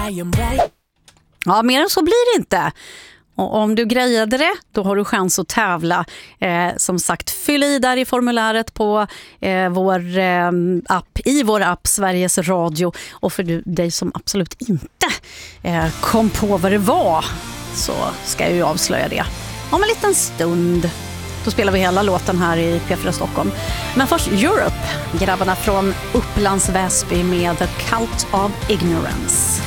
Ja, mer än så blir det inte. Och om du grejade det, då har du chans att tävla. Som sagt, fyll i där i formuläret på vår app, i vår app Sveriges Radio. Och för dig som absolut inte kom på vad det var, så ska jag ju avslöja det om en liten stund. Då spelar vi hela låten här i P4 Stockholm. Men först Europe, grabbarna från Upplands Väsby med The Cult of Ignorance.